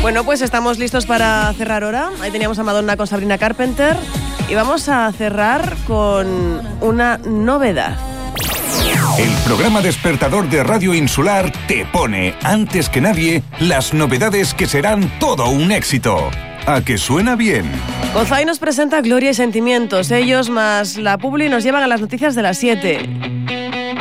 Bueno, pues estamos listos para cerrar hora. Ahí teníamos a Madonna con Sabrina Carpenter y vamos a cerrar con una novedad. El programa despertador de Radio Insular te pone, antes que nadie, las novedades que serán todo un éxito. ¿A que suena bien? Gozai nos presenta Gloria y Sentimientos. Ellos más la Publi nos llevan a las noticias de las 7.